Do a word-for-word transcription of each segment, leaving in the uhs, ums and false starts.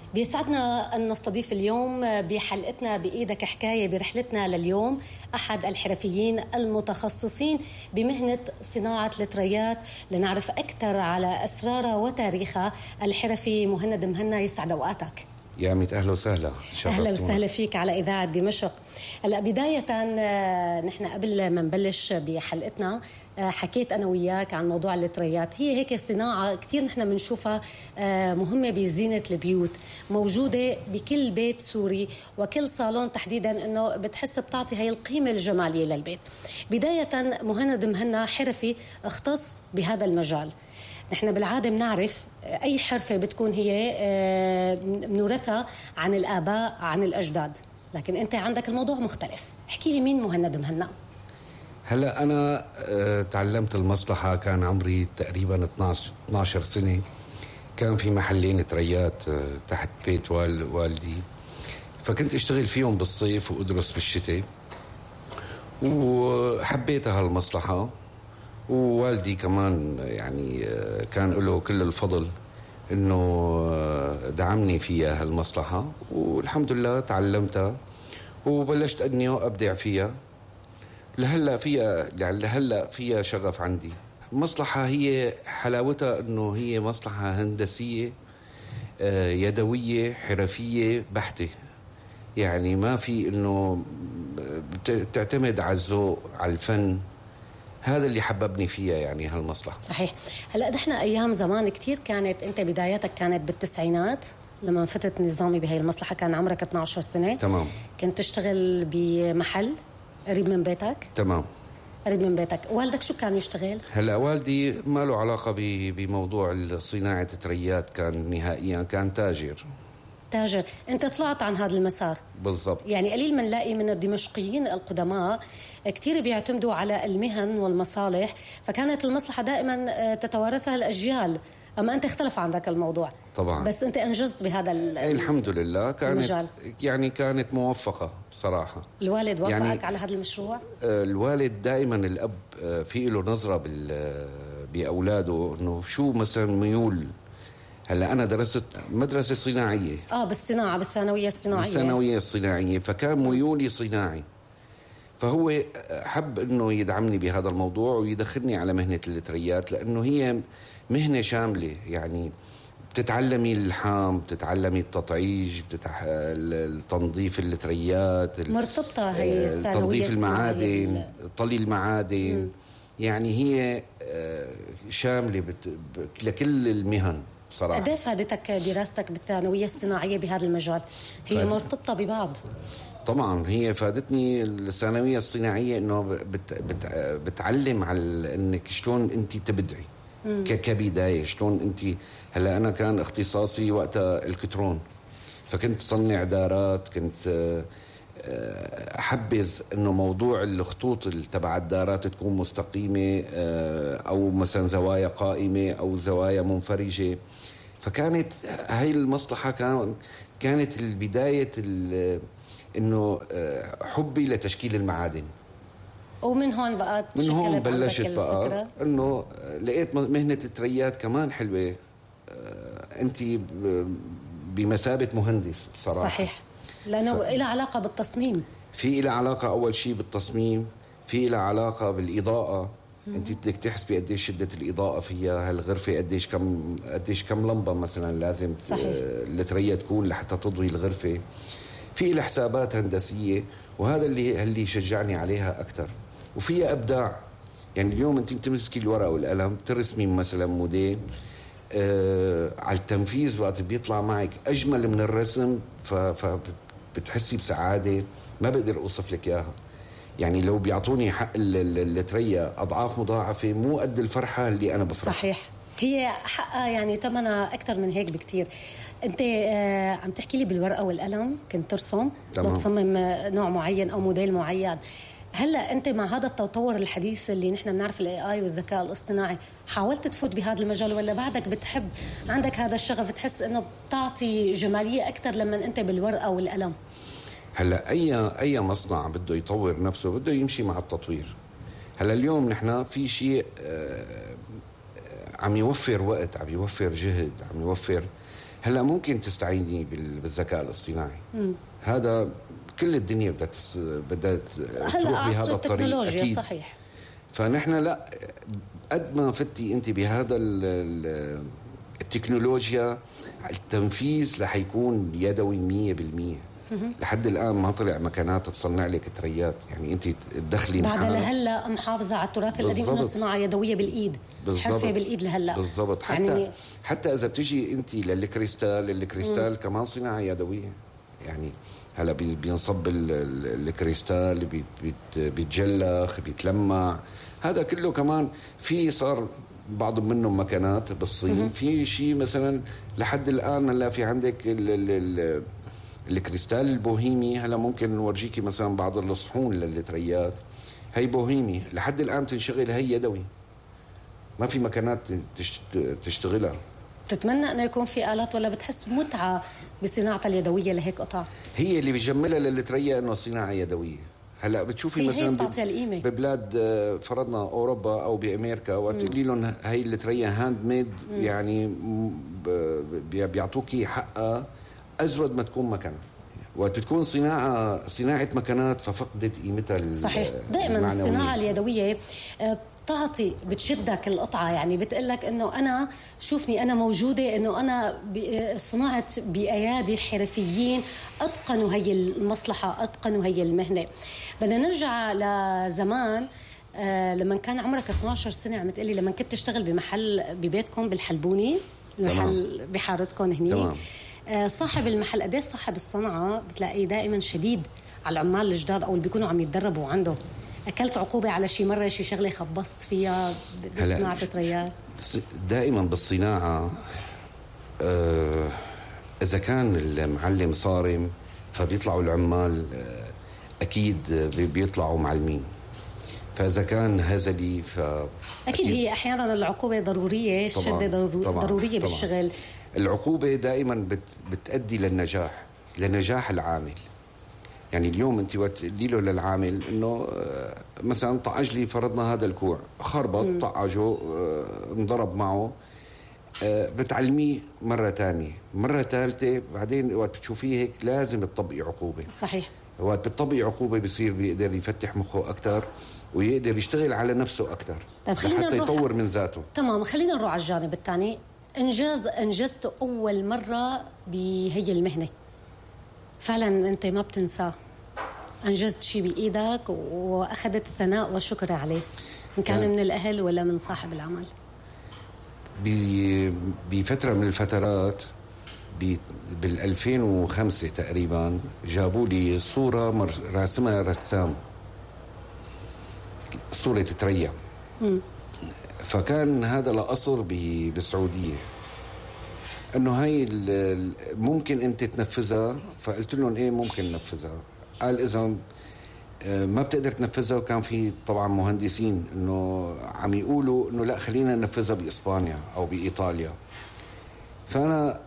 بيسعدنا أن نستضيف اليوم بحلقتنا بإيدك حكاية برحلتنا لليوم أحد الحرفيين المتخصصين بمهنة صناعة التريات لنعرف أكثر على أسرارها وتاريخها. الحرفي مهند مهنا، يسعد أوقاتك. يا ميت أهلا وسهلا. أهلا وسهلا فيك على إذاعة دمشق. هلا بداية نحن قبل ما نبلش بحلقتنا حكيت أنا وياك عن موضوع التريات. هي هيك صناعة كتير نحن بنشوفها مهمة بزينة البيوت، موجودة بكل بيت سوري وكل صالون تحديدا، إنه بتحس بتعطي هاي القيمة الجمالية للبيت. بداية مهند مهنا حرفي اختص بهذا المجال. نحن بالعادة بنعرف أي حرفة بتكون هي بنورثها عن الآباء عن الأجداد، لكن أنت عندك الموضوع مختلف. احكي لي مين مهند مهنا؟ هلا أنا تعلمت المصلحة كان عمري تقريبا اثناشر سنة. كان في محلين تريات تحت بيت والدي، فكنت اشتغل فيهم بالصيف وأدرس بالشتاء، وحبيتها المصلحة. ووالدي كمان يعني كان له كل الفضل انه دعمني فيها هالمصلحة، والحمد لله تعلمتها وبلشت اني ابدع فيها. لهلا فيها يعني لهلا فيها شغف عندي. المصلحة هي حلاوتها انه هي مصلحة هندسية يدوية حرفية بحتة، يعني ما في انه تعتمد على الذوق على الفن. هذا اللي حببني فيها يعني هالمصلحة. صحيح. هلأ نحن أيام زمان كتير كانت، أنت بداياتك كانت بالتسعينات لما فتت نظامي بهاي المصلحة، كان عمرك اثناشر سنة. تمام. كنت تشتغل بمحل قريب من بيتك؟ تمام، قريب من بيتك. والدك شو كان يشتغل؟ هلا والدي ما له علاقة بموضوع صناعة التريات، كان نهائيا كان تاجر. تاجر. أنت طلعت عن هذا المسار. بالضبط. يعني قليل من نلاقي من الدمشقيين القدماء كتير بيعتمدوا على المهن والمصالح، فكانت المصلحة دائما تتوارثها الأجيال. أما أنت اختلف عندك الموضوع طبعا، بس أنت أنجزت بهذا الحمد لله. كانت المجال. يعني كانت موفقة بصراحة. الوالد وافقك يعني على هذا المشروع؟ الوالد دائما الأب في له نظرة بأولاده إنه شو مثلا ميول. هلا أنا درست مدرسة صناعية آه بالصناعة بالثانوية الصناعية بالثانوية الصناعية، فكان ميولي صناعي. فهو حب إنه يدعمني بهذا الموضوع ويدخلني على مهنة التريات، لأنه هي مهنة شاملة. يعني بتتعلمي اللحام، بتتعلمي التطعيج، بتتح... التنظيف التريات، مرتبطة هي الثانوية تنظيف المعادن، طلي المعادن. م. يعني هي شاملة بت... لكل المهن بصراحة. قد فادتك دراستك بالثانوية الصناعية بهذا المجال؟ هي فادت... مرتبطة ببعض. طبعا هي فادتني الثانوية الصناعية انه بت بت بتعلم على انك شلون انت تبدعي كبداية، شلون انت. هلا انا كان اختصاصي وقتها الكترون، فكنت صنع دارات، كنت احبذ انه موضوع الخطوط تبع الدارات تكون مستقيمة او مثلا زوايا قائمة او زوايا منفرجة. فكانت هاي المصلحة كان كانت البداية انه حبي لتشكيل المعادن. ومن هون بقى من هون بلشت بقى انه لقيت مهنة التريات كمان حلوة. انت بمثابة مهندس بصراحة. صحيح، لانه ف... إلها علاقة بالتصميم. في إلها علاقة اول شيء بالتصميم، في إلها علاقة بالإضاءة. مم. انت بدك تحسبي قديش شدة الإضاءة فيها هالغرفة، قديش كم قديش كم لمبة مثلا لازم الترية تكون لحتى تضوي الغرفة. في إلها حسابات هندسية، وهذا اللي اللي شجعني عليها أكثر. وفيها إبداع. يعني اليوم أنت بتمسكي الورقة والقلم ترسمي مثلا موديل، آه على التنفيذ وقت بيطلع معك أجمل من الرسم، فبتحسي بسعادة ما بقدر أوصف لك إياها. يعني لو بيعطوني حق الترية أضعاف مضاعفة مو قد الفرحة اللي أنا بفرح. صحيح، هي حقها يعني ثمنها أكثر من هيك بكتير. أنت آه عم تحكي لي بالورقة والقلم كنت ترسم وتصمم نوع معين أو موديل معين. هلا أنت مع هذا التطور الحديث اللي نحن بنعرف الاي اي والذكاء الاصطناعي، حاولت تفوت بهذا المجال ولا بعدك بتحب عندك هذا الشغف، تحس إنه بتعطي جمالية أكثر لما أنت بالورقة والقلم؟ هلا أي أي مصنع بده يطور نفسه بده يمشي مع التطوير. هلا اليوم نحن في شيء آه عم يوفر وقت، عم يوفر جهد، عم يوفر هلا ممكن تستعيني بالذكاء الاصطناعي. م. هذا كل الدنيا بدها تس... بدها تروح بهذا الطريق اكيد. صحيح. فنحن لا قد ما فتي انت بهذا ال... التكنولوجيا، التنفيذ رح يكون يدوي مية بالمية. لحد الآن ما طلع مكانات تصنع لك تريات، يعني أنت تدخلي بعد لهلا محافظة على التراث القديم إنه الصناعة يدوية بالإيد، حرفة بالإيد لهلا. بالضبط. حتى يعني حتى إذا بتيجي أنت للكريستال، الكريستال كمان صناعة يدوية. يعني هلا بينصب الكريستال، بيتجلخ، بيتلمع، هذا كله كمان في صار بعض منهم مكانات بالصين. في شيء مثلا لحد الآن هلا في عندك ال ال ال الكريستال البوهيمي. هلا ممكن نورجيكي مثلا بعض الصحون للتريات، هي بوهيمي لحد الآن تنشغل، هي يدوي، ما في مكانات تشتغلها. تتمنى أنه يكون في آلات ولا بتحس متعة بصناعة اليدوية لهيك قطع؟ هي اللي بيجملها للتريا أنه صناعة يدوية. هلا بتشوفي مثلا ببلاد فرضنا أوروبا أو بأمريكا وتقولي لهم هي التريا هاند ميد، يعني بيعطوكي حقها أزود ما تكون مكنة. وقت بتكون صناعة صناعة مكنات ففقدت قيمتها. صحيح. دائما الصناعة اليدوية بتعطي بتشدك القطعة، يعني بتقلك إنه أنا شوفني أنا موجودة، إنه أنا صناعة بأيادي حرفيين أتقنوا هي المصلحة، أتقنوا هي المهنة. بدنا نرجع لزمان آه لما كان عمرك اثنعش سنة، عم تقلي لما كنت تشتغل بمحل ببيتكم بالحلبوني، المحل بحارتكم هني. تمام. صاحب المحل قديش صاحب الصنعة بتلاقيه دائما شديد على العمال الجداد أو اللي بيكونوا عم يتدربوا عنده. أكلت عقوبة على شي مرة شي شغلة خبصت فيها بصناعة التريات؟ دائما بالصناعة آه إذا كان المعلم صارم فبيطلعوا العمال آه أكيد بيطلعوا معلمين. فإذا كان هزلي ف أكيد هي أحيانا العقوبة ضرورية، الشدة ضرورية طبعاً بالشغل. العقوبة دائما بت بتأدي للنجاح، لنجاح العامل. يعني اليوم أنت وتقولي له للعامل إنه مثلا طعج لي فرضنا هذا الكوع، خربط طعجه، انضرب معه، بتعلميه مرة تانية، مرة ثالثة، بعدين وقت بتشوفيه هيك لازم تطبقي عقوبة. صحيح. وقت بتطبقي عقوبة بيصير بيقدر يفتح مخه أكتر ويقدر يشتغل على نفسه أكتر. طيب خلينا حتى يطور من ذاته. تمام. خلينا نروح على الجانب الثاني. إنجاز أنجزته أول مرة بهي المهنة، فعلا أنت ما بتنساه، أنجزت شيء بإيدك وأخذت الثناء والشكر عليه، إن كان من الأهل ولا من صاحب العمل. بفترة من الفترات بالألفين وخمسة تقريبا جابوا لي صورة راسمها رسام، صورة تريا. م. فكان هذا لقصر بالسعودية انه هاي ممكن انت تنفذها. فقلت لهم ايه ممكن ننفذها. قال اذا ما بتقدر تنفذها، وكان في طبعا مهندسين انه عم يقولوا انه لا خلينا ننفذها باسبانيا او بايطاليا. فانا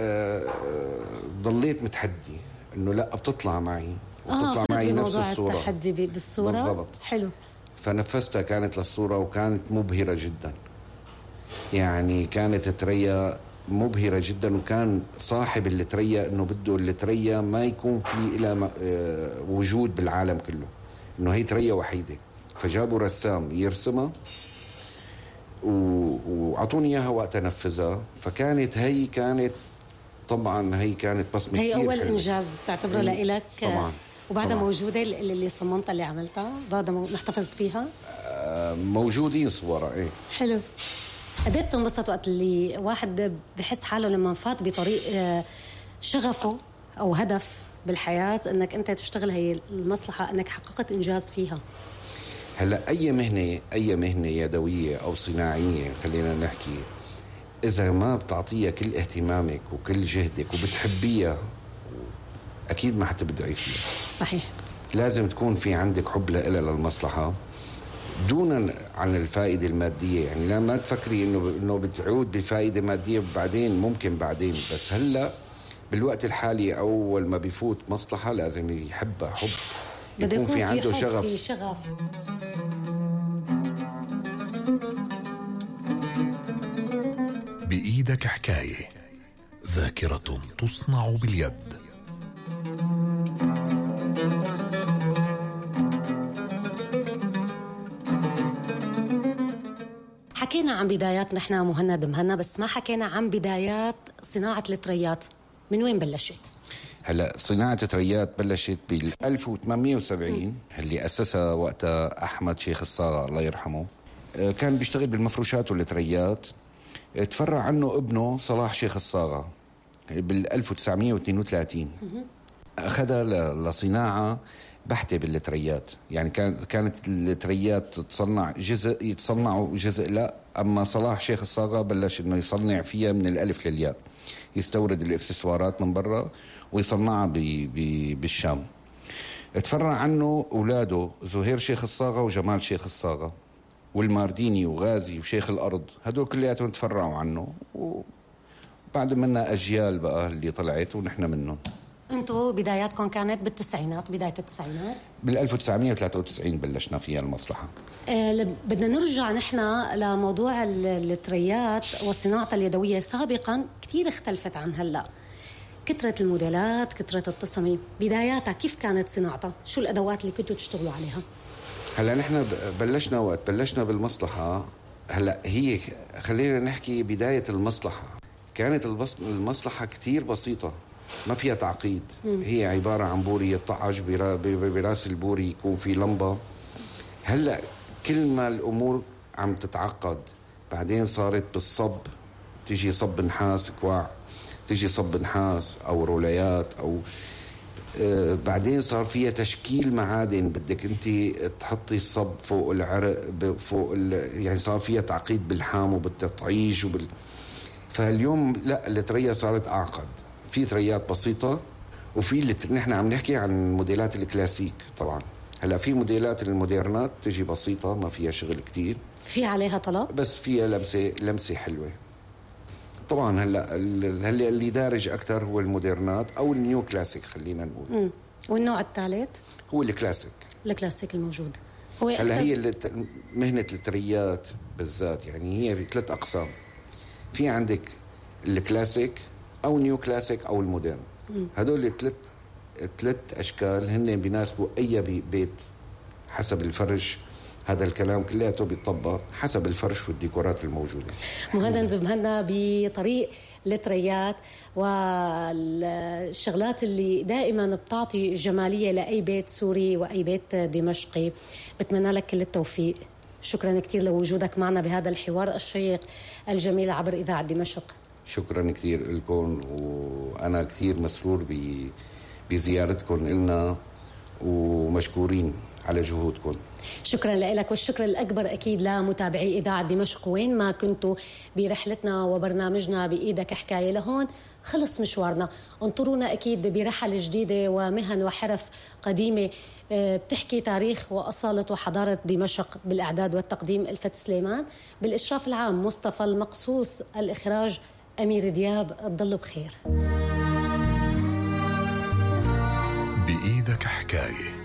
ضليت متحدي انه لا بتطلع معي وبتطلع آه معي نفس الصورة. التحدي بالصورة بالضبط. حلو. فنفذتها، كانت للصورة وكانت مبهرة جدا، يعني كانت تريا مبهرة جدا. وكان صاحب التريا انه بده التريا ما يكون في إلى وجود بالعالم كله، انه هي تريا وحيدة. فجابوا رسام يرسمها وعطوني اياها وقت انفذها. فكانت هي كانت طبعا هي كانت بصمة هي كتير اول حلوة. انجاز تعتبره لإلك طبعا. وبعدها موجودة اللي صممتها اللي عملتها بعدها محتفظ فيها؟ موجودين صورة. ايه حلو. قديه بتنبسط وقت اللي واحد بحس حاله لما فات بطريق شغفه أو هدف بالحياة أنك أنت تشتغل هي المصلحة، أنك حققت إنجاز فيها؟ هلا أي مهنة أي مهنة يدوية أو صناعية خلينا نحكي، إذا ما بتعطيها كل اهتمامك وكل جهدك وبتحبيها أكيد ما حتبدعي فيها. صحيح. لازم تكون في عندك حب لها للمصلحة دونا عن الفائدة المادية. يعني لا ما تفكري إنه إنه بتعود بفائدة مادية بعدين، ممكن بعدين، بس هلا بالوقت الحالي أول ما بيفوت مصلحة لازم يحبها حب، يكون في عنده في شغف. في شغف. بإيدك حكاية ذاكرة تصنع باليد. حكينا عن بدايات نحن مهند مهنا، بس ما حكينا عن بدايات صناعة التريات. من وين بلشت؟ هلا صناعة التريات بلشت بال ألف وثمانمئة وسبعين اللي أسسها وقتها أحمد شيخ الصاغة الله يرحمه. كان بيشتغل بالمفروشات والتريات، تفرع عنه ابنه صلاح شيخ الصاغة بال ألف وتسعمئة واثنين وثلاثين. أخذها لصناعة بحتة بالتريات، يعني كانت التريات تصنع جزء يتصنعوا جزء لا، أما صلاح شيخ الصاغة بلش إنه يصنع فيها من الألف للياء، يستورد الإكسسوارات من برا ويصنعها بالشام. تفرع عنه أولاده زهير شيخ الصاغة وجمال شيخ الصاغة والمارديني وغازي وشيخ الأرض، هدول كلياتهم تفرعوا عنه، وبعد منا أجيال بقى اللي طلعت ونحن منهم. انتوا بداياتكم كانت بالتسعينات، بداية التسعينات؟ بال ألف وتسعمئة وثلاثة وتسعين بلشنا فيها المصلحة. أه بدنا نرجع نحن لموضوع التريات والصناعة اليدوية. سابقا كتير اختلفت عن هلأ، كثرة الموديلات، كثرة التصاميم. بداياتها كيف كانت صناعتها؟ شو الأدوات اللي كنتوا تشتغلوا عليها؟ هلا نحن بلشنا وقت بلشنا بالمصلحة. هلا هي خلينا نحكي بداية المصلحة، كانت المصلحة كتير بسيطة، ما فيها تعقيد. م. هي عبارة عن بوري يطعج براس البوري، يكون في لمبة. هلأ كل ما الأمور عم تتعقد، بعدين صارت بالصب، تيجي صب نحاس كواع، تيجي صب نحاس أو روليات، أو آه بعدين صار فيها تشكيل معادن، بدك أنت تحطي الصب فوق العرق فوق يعني صار فيها تعقيد بالحام وبالتطعيج وبال... فاليوم لا، الترية صارت أعقد. في تريات بسيطة، وفي اللي نحن عم نحكي عن موديلات الكلاسيك. طبعا هلا في موديلات المودرنات تجي بسيطة ما فيها شغل كتير، في عليها طلب بس فيها لمسة لمسة حلوة. طبعا هلا هلا اللي دارج أكتر هو المودرنات أو النيو كلاسيك خلينا نقول. امم والنوع الثالث هو الكلاسيك. الكلاسيك الموجود هو هلا هي مهنة التريات بالذات، يعني هي في ثلاث أقسام. في عندك الكلاسيك أو نيو كلاسيك أو المودرن. هدول الثلاث ثلاث أشكال هن بيناسبوا أي بيت حسب الفرش. هذا الكلام كلياته بيطبق حسب الفرش والديكورات الموجودة. مهند مهنا بطريق التريات والشغلات اللي دائما بتعطي جمالية لأي بيت سوري وأي بيت دمشقي. بتمنى لك كل التوفيق. شكرا كتير لوجودك معنا بهذا الحوار الشيق الجميل عبر إذاعة دمشق. شكرا كتير لكم، وأنا كتير مسرور بزيارتكم لنا، ومشكورين على جهودكم. شكرا لك، والشكر الأكبر أكيد لمتابعي إذاعة دمشق وين ما كنتوا برحلتنا وبرنامجنا بإيدك حكاية. لهون خلص مشوارنا، انطرونا أكيد برحل جديدة ومهن وحرف قديمة بتحكي تاريخ وأصالة وحضارة دمشق. بالإعداد والتقديم الفت سليمان، بالإشراف العام مصطفى المقصوص، الإخراج أمير دياب. تضلوا بخير. بإيدك حكاية.